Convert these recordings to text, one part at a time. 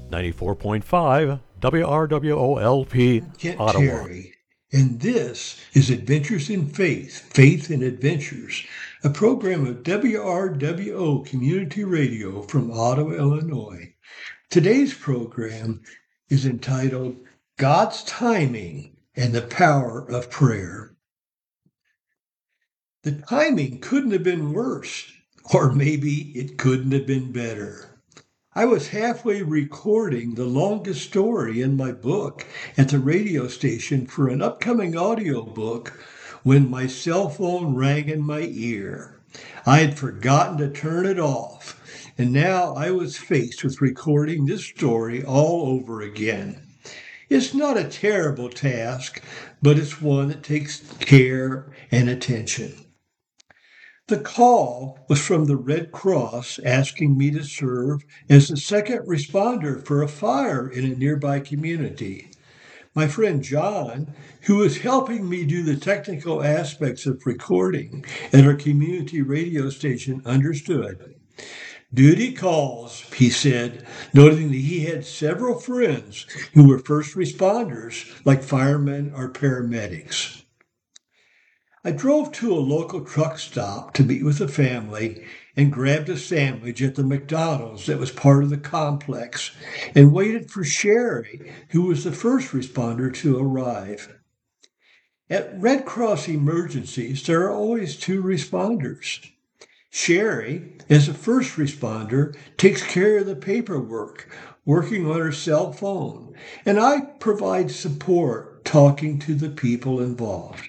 94.5 WRWOLP Kent Ottawa. Terry, and this is Adventures in Faith, Faith and Adventures, a program of WRWO Community Radio from Ottawa, Illinois. Today's program is entitled God's Timing and the Power of Prayer. The timing couldn't have been worse, or maybe it couldn't have been better. I was halfway recording the longest story in my book at the radio station for an upcoming audiobook when my cell phone rang in my ear. I had forgotten to turn it off, and now I was faced with recording this story all over again. It's not a terrible task, but it's one that takes care and attention. The call was from the Red Cross asking me to serve as a second responder for a fire in a nearby community. My friend John, who was helping me do the technical aspects of recording at our community radio station, understood. Duty calls, he said, noting that he had several friends who were first responders, like firemen or paramedics. I drove to a local truck stop to meet with a family and grabbed a sandwich at the McDonald's that was part of the complex and waited for Sherry, who was the first responder, to arrive. At Red Cross emergencies, there are always two responders. Sherry, as a first responder, takes care of the paperwork, working on her cell phone, and I provide support, talking to the people involved.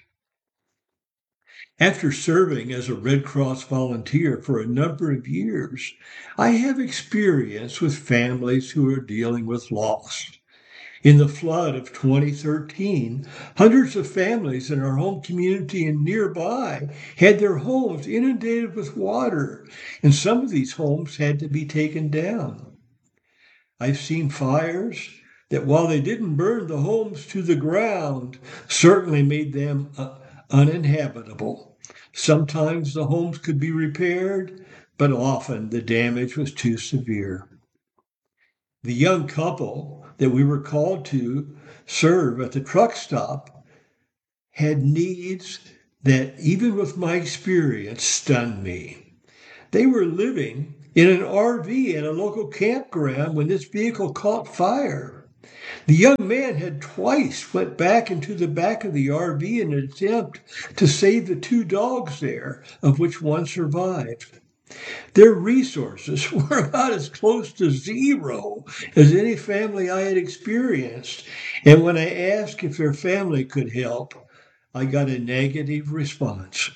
After serving as a Red Cross volunteer for a number of years, I have experience with families who are dealing with loss. In the flood of 2013, hundreds of families in our home community and nearby had their homes inundated with water, and some of these homes had to be taken down. I've seen fires that, while they didn't burn the homes to the ground, certainly made them uninhabitable. Sometimes the homes could be repaired, but often the damage was too severe. The young couple that we were called to serve at the truck stop had needs that, even with my experience, stunned me. They were living in an RV at a local campground when this vehicle caught fire. The young man had twice went back into the back of the RV in an attempt to save the two dogs there, of which one survived. Their resources were about as close to zero as any family I had experienced, and when I asked if their family could help, I got a negative response.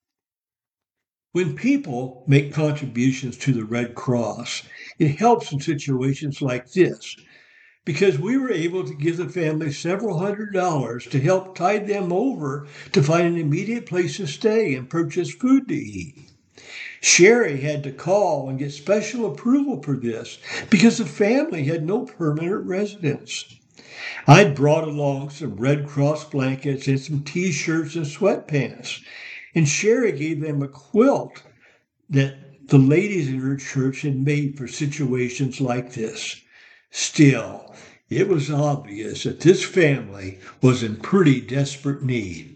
When people make contributions to the Red Cross, it helps in situations like this, because we were able to give the family several $100s to help tide them over to find an immediate place to stay and purchase food to eat. Sherry had to call and get special approval for this because the family had no permanent residence. I'd brought along some Red Cross blankets and some T-shirts and sweatpants, and Sherry gave them a quilt that the ladies in her church had made for situations like this. Still, it was obvious that this family was in pretty desperate need.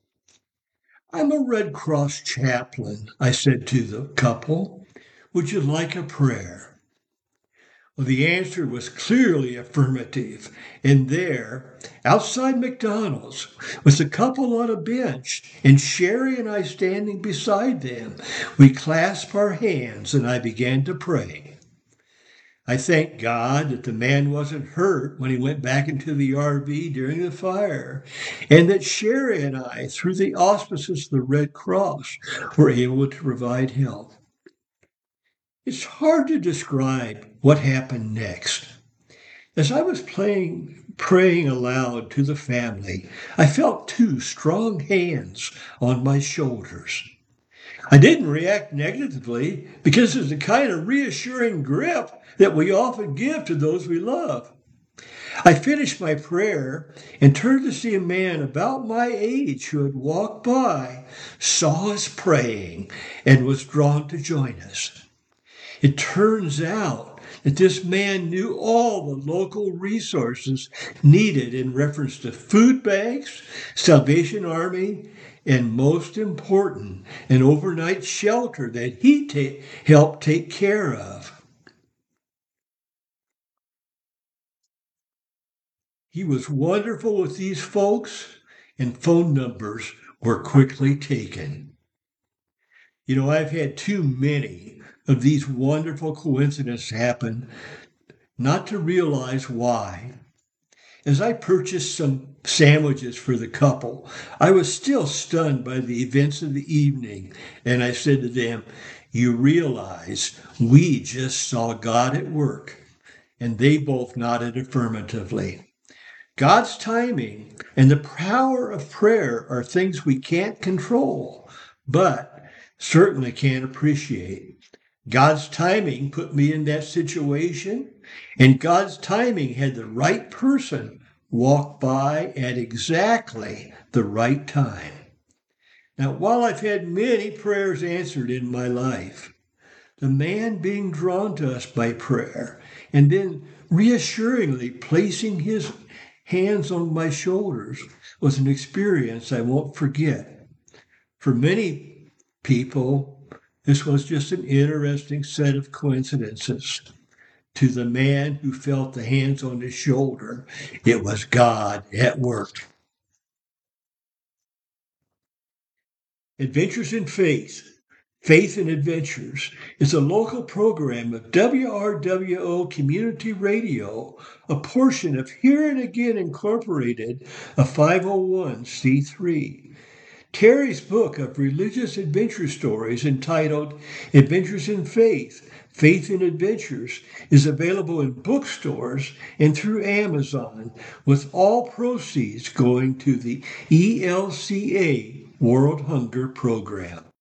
I'm a Red Cross chaplain, I said to the couple. Would you like a prayer? Well, the answer was clearly affirmative, and there, outside McDonald's, with the couple on a bench and Sherry and I standing beside them, we clasped our hands and I began to pray. I thank God that the man wasn't hurt when he went back into the RV during the fire, and that Sherry and I, through the auspices of the Red Cross, were able to provide help. It's hard to describe what happened next. As I was praying aloud to the family, I felt two strong hands on my shoulders. I didn't react negatively because it's the kind of reassuring grip that we often give to those we love. I finished my prayer and turned to see a man about my age who had walked by, saw us praying, and was drawn to join us. It turns out that this man knew all the local resources needed in reference to food banks, Salvation Army, and most important, an overnight shelter that he helped take care of. He was wonderful with these folks, and phone numbers were quickly taken. You know, I've had too many of these wonderful coincidences happen not to realize why. As I purchased some sandwiches for the couple, I was still stunned by the events of the evening, and I said to them, "You realize we just saw God at work." And they both nodded affirmatively. God's timing and the power of prayer are things we can't control, but certainly can appreciate. God's timing put me in that situation, and God's timing had the right person walk by at exactly the right time. Now, while I've had many prayers answered in my life, the man being drawn to us by prayer and then reassuringly placing his hands on my shoulders was an experience I won't forget. For many people, this was just an interesting set of coincidences. To the man who felt the hands on his shoulder, it was God at work. Adventures in Faith, Faith and Adventures, is a local program of WRWO Community Radio, a portion of Here and Again Incorporated, a 501c3. Terry's book of religious adventure stories entitled Adventures in Faith, Faith and Adventures is available in bookstores and through Amazon, with all proceeds going to the ELCA World Hunger Program.